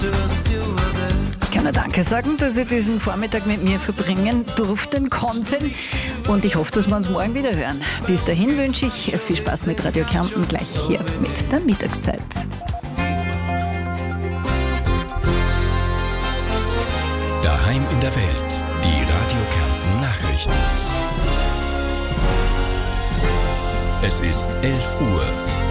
Ich kann nur Danke sagen, dass Sie diesen Vormittag mit mir verbringen durften, konnten. Und ich hoffe, dass wir uns morgen wieder hören. Bis dahin wünsche ich viel Spaß mit Radio Kärnten, gleich hier mit der Mittagszeit. Daheim in der Welt, die Radio Kärnten Nachrichten. Es ist 11 Uhr.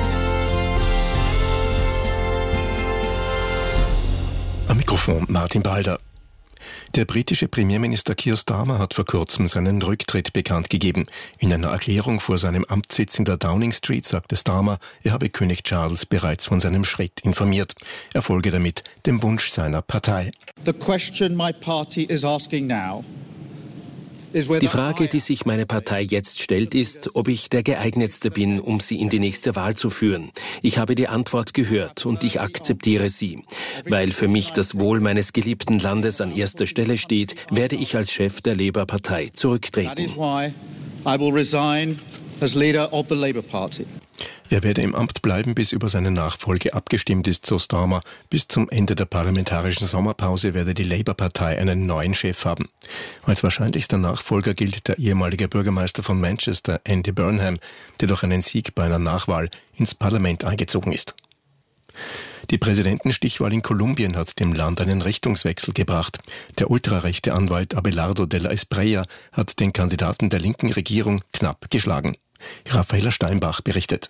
Am Mikrofon Martin Balder. Der britische Premierminister Keir Starmer hat vor kurzem seinen Rücktritt bekannt gegeben. In einer Erklärung vor seinem Amtssitz in der Downing Street sagte Starmer, er habe König Charles bereits von seinem Schritt informiert. Er folge damit dem Wunsch seiner Partei. The question my party is asking now. Die Frage, die sich meine Partei jetzt stellt, ist, ob ich der Geeignetste bin, um sie in die nächste Wahl zu führen. Ich habe die Antwort gehört und ich akzeptiere sie. Weil für mich das Wohl meines geliebten Landes an erster Stelle steht, werde ich als Chef der Labour-Partei zurücktreten. That is why I will resign as leader of the Labour Party. Er werde im Amt bleiben, bis über seine Nachfolge abgestimmt ist, so Starmer. Bis zum Ende der parlamentarischen Sommerpause werde die Labour-Partei einen neuen Chef haben. Als wahrscheinlichster Nachfolger gilt der ehemalige Bürgermeister von Manchester, Andy Burnham, der durch einen Sieg bei einer Nachwahl ins Parlament eingezogen ist. Die Präsidentenstichwahl in Kolumbien hat dem Land einen Richtungswechsel gebracht. Der ultrarechte Anwalt Abelardo de la Espriella hat den Kandidaten der linken Regierung knapp geschlagen. Raffaella Steinbach berichtet.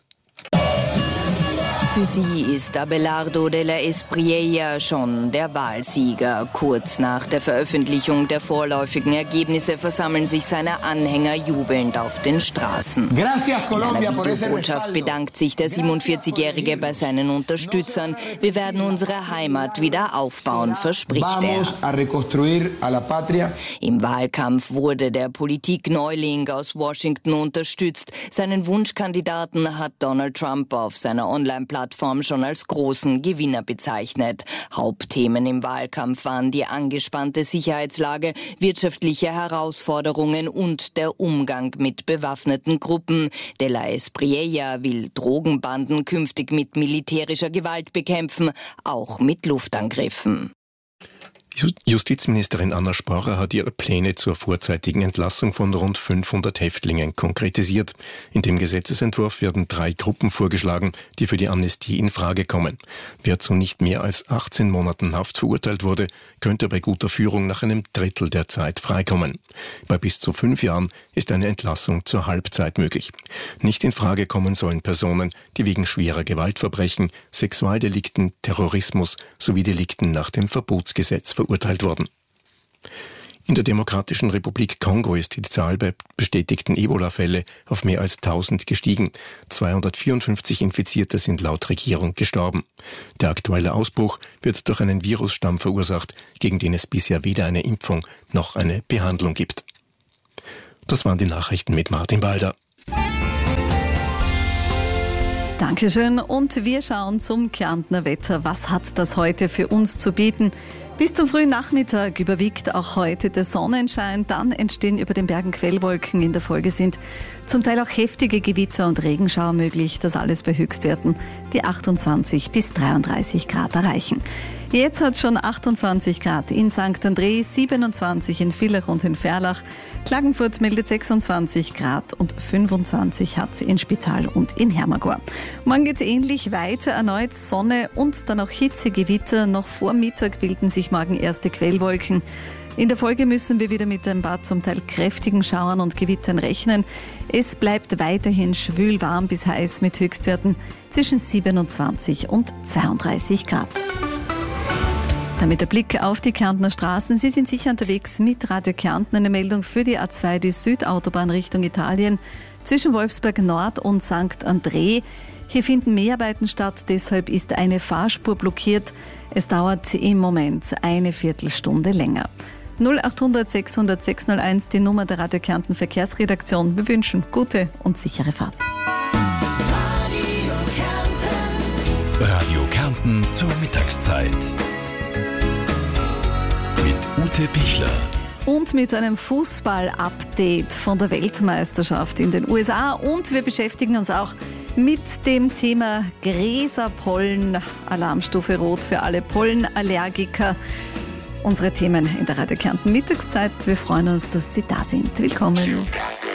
Für sie ist Abelardo de la Espriella schon der Wahlsieger. Kurz nach der Veröffentlichung der vorläufigen Ergebnisse versammeln sich seine Anhänger jubelnd auf den Straßen. In einer Videobotschaft bedankt sich der 47-Jährige bei seinen Unterstützern. Wir werden unsere Heimat wieder aufbauen, verspricht er. Im Wahlkampf wurde der Politikneuling aus Washington unterstützt. Seinen Wunschkandidaten hat Donald Trump auf seiner Online-Plattform schon als großen Gewinner bezeichnet. Hauptthemen im Wahlkampf waren die angespannte Sicherheitslage, wirtschaftliche Herausforderungen und der Umgang mit bewaffneten Gruppen. De la Espriella will Drogenbanden künftig mit militärischer Gewalt bekämpfen, auch mit Luftangriffen. Justizministerin Anna Sporrer hat ihre Pläne zur vorzeitigen Entlassung von rund 500 Häftlingen konkretisiert. In dem Gesetzesentwurf werden 3 Gruppen vorgeschlagen, die für die Amnestie in Frage kommen. Wer zu nicht mehr als 18 Monaten Haft verurteilt wurde, könnte bei guter Führung nach einem Drittel der Zeit freikommen. Bei bis zu 5 Jahren ist eine Entlassung zur Halbzeit möglich. Nicht in Frage kommen sollen Personen, die wegen schwerer Gewaltverbrechen, Sexualdelikten, Terrorismus sowie Delikten nach dem Verbotsgesetz verurteilt wurden. In der Demokratischen Republik Kongo ist die Zahl der bestätigten Ebola-Fälle auf mehr als 1000 gestiegen. 254 Infizierte sind laut Regierung gestorben. Der aktuelle Ausbruch wird durch einen Virusstamm verursacht, gegen den es bisher weder eine Impfung noch eine Behandlung gibt. Das waren die Nachrichten mit Martin Balder. Dankeschön und wir schauen zum Kärntner Wetter. Was hat das heute für uns zu bieten? Bis zum frühen Nachmittag überwiegt auch heute der Sonnenschein. Dann entstehen über den Bergen Quellwolken. In der Folge sind zum Teil auch heftige Gewitter und Regenschauer möglich. Das alles bei Höchstwerten, die 28 bis 33 Grad erreichen. Jetzt hat es schon 28 Grad in St. André, 27 in Villach und in Ferlach. Klagenfurt meldet 26 Grad und 25 hat es in Spital und in Hermagor. Morgen geht es ähnlich weiter, erneut Sonne und dann auch Hitzegewitter. Noch vor Mittag bilden sich morgen erste Quellwolken. In der Folge müssen wir wieder mit ein paar zum Teil kräftigen Schauern und Gewittern rechnen. Es bleibt weiterhin schwül warm bis heiß mit Höchstwerten zwischen 27 und 32 Grad. Damit der Blick auf die Kärntner Straßen. Sie sind sicher unterwegs mit Radio Kärnten. Eine Meldung für die A2, die Südautobahn Richtung Italien, zwischen Wolfsberg Nord und St. André. Hier finden Mehrarbeiten statt, deshalb ist eine Fahrspur blockiert. Es dauert im Moment eine Viertelstunde länger. 0800 600 601, die Nummer der Radio Kärnten Verkehrsredaktion. Wir wünschen gute und sichere Fahrt. Radio Kärnten zur Mittagszeit. Mit Ute Pichler. Und mit einem Fußball-Update von der Weltmeisterschaft in den USA. Und wir beschäftigen uns auch mit dem Thema Gräserpollen, Alarmstufe Rot für alle Pollenallergiker. Unsere Themen in der Radio Kärnten Mittagszeit. Wir freuen uns, dass Sie da sind. Willkommen.